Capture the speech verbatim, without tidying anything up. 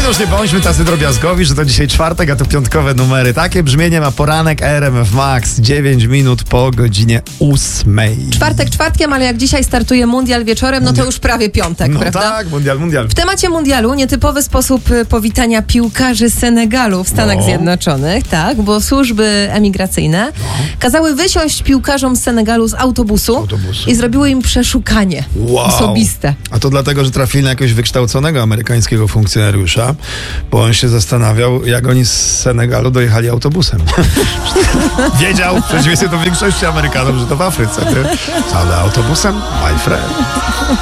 już nie bądźmy tacy drobiazgowi, że to dzisiaj czwartek, a to piątkowe numery. Takie brzmienie ma poranek R M F Max, dziewięć minut po godzinie ósmej. Czwartek czwartkiem, ale jak dzisiaj startuje mundial wieczorem, no to już prawie piątek, No prawda? tak, mundial, mundial. W temacie mundialu nietypowy sposób y, powitania piłkarzy Senegalu w Stanach No. Zjednoczonych, tak, bo służby emigracyjne kazały wysiąść piłkarzom z Senegalu z autobusu, Autobusu. i zrobiły im przeszukanie Wow. osobiste. A to dlatego, że trafili na jakiegoś wykształconego amerykańskiego funkcjonariusza, bo on się zastanawiał, jak oni z Senegalu dojechali autobusem. Wiedział, w przeciwieństwie do większości Amerykanów, że to w Afryce. Ty? Ale autobusem? My friend.